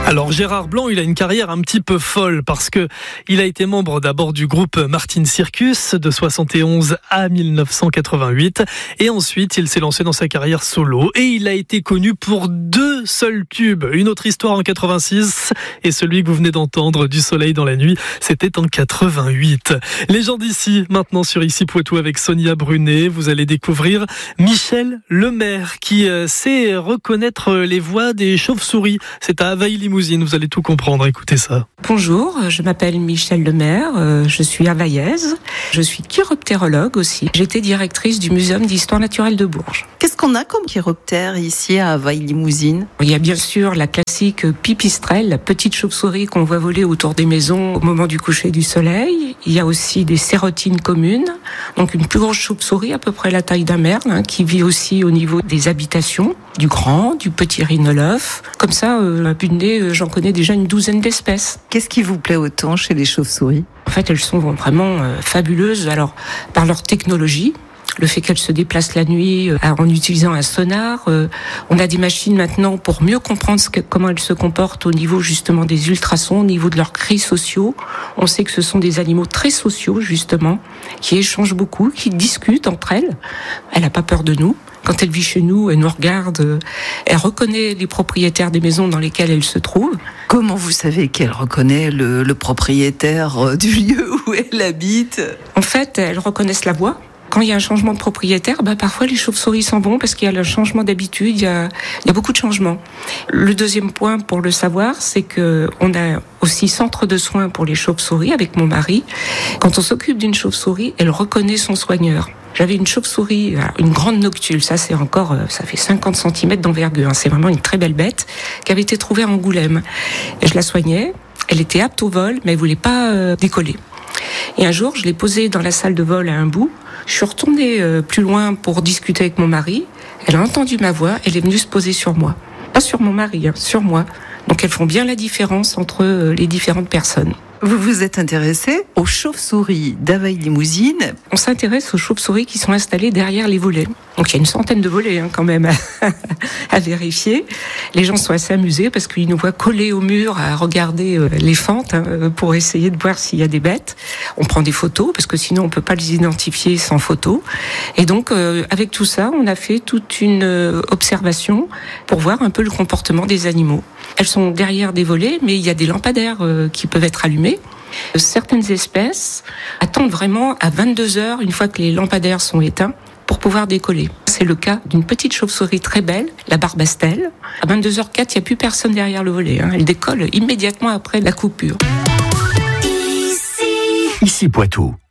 Alors Gérard Blanc, il a une carrière un petit peu folle parce que il a été membre d'abord du groupe Martin Circus de 71 à 1988 et ensuite il s'est lancé dans sa carrière solo et il a été connu pour 2 seuls tubes. Une autre histoire en 86 et celui que vous venez d'entendre, Du soleil dans la nuit, c'était en 88. Les gens d'ici, maintenant sur Ici Poitou avec Sonia Brunet, vous allez découvrir Michel Lemaire qui sait reconnaître les voix des chauves-souris. C'est à Avaï-Limousine. Vous allez tout comprendre, écoutez ça. Bonjour, je m'appelle Michel Lemaire, je suis availlaise, je suis chiroptérologue aussi. J'étais directrice du Muséum d'histoire naturelle de Bourges. Qu'est-ce qu'on a comme chiroptère ici à Avaï-Limousine ? Il y a bien sûr la classique pipistrelle, la petite chauve-souris qu'on voit voler autour des maisons au moment du coucher du soleil. Il y a aussi des sérotines communes, donc une plus grosse chauve-souris à peu près la taille d'un merle, qui vit aussi au niveau des habitations, du grand, du petit rhinolophe. Comme ça, à vue de nez, j'en connais déjà une douzaine d'espèces. Qu'est-ce qui vous plaît autant chez les chauves-souris ? En fait, elles sont vraiment fabuleuses. Alors, par leur technologie, le fait qu'elles se déplacent la nuit en utilisant un sonar. On a des machines maintenant pour mieux comprendre comment elles se comportent au niveau justement des ultrasons, au niveau de leurs cris sociaux. On sait que ce sont des animaux très sociaux justement, qui échangent beaucoup, qui discutent entre elles. Elle n'a pas peur de nous. Quand elle vit chez nous, elle nous regarde, elle reconnaît les propriétaires des maisons dans lesquelles elle se trouve. Comment vous savez qu'elle reconnaît le propriétaire du lieu où elle habite ? En fait, elles reconnaissent la voix. Quand il y a un changement de propriétaire, parfois les chauves-souris s'en vont parce qu'il y a le changement d'habitude, il y a beaucoup de changements. Le deuxième point pour le savoir, c'est que on a aussi centre de soins pour les chauves-souris avec mon mari. Quand on s'occupe d'une chauve-souris, elle reconnaît son soigneur. J'avais une chauve-souris, une grande noctule, ça fait 50 cm d'envergure, c'est vraiment une très belle bête, qui avait été trouvée à Angoulême. Et je la soignais, elle était apte au vol, mais elle voulait pas décoller. Et un jour, je l'ai posée dans la salle de vol à un bout. Je suis retournée plus loin pour discuter avec mon mari. Elle a entendu ma voix, elle est venue se poser sur moi. Pas sur mon mari, sur moi. Donc elles font bien la différence entre les différentes personnes. Vous vous êtes intéressé aux chauves-souris d'Avaï-Limousine. On s'intéresse aux chauves-souris qui sont installées derrière les volets. Donc il y a une centaine de volets quand même à vérifier. Les gens sont assez amusés parce qu'ils nous voient collés au mur à regarder les fentes pour essayer de voir s'il y a des bêtes. On prend des photos parce que sinon on peut pas les identifier sans photo. Et donc avec tout ça, on a fait toute une observation pour voir un peu le comportement des animaux. Elles sont derrière des volets, mais il y a des lampadaires qui peuvent être allumés. Certaines espèces attendent vraiment à 22h, une fois que les lampadaires sont éteints, pour pouvoir décoller. C'est le cas d'une petite chauve-souris très belle, la barbastelle. À 22h04, il n'y a plus personne derrière le volet. Elle décolle immédiatement après la coupure. Ici Poitou.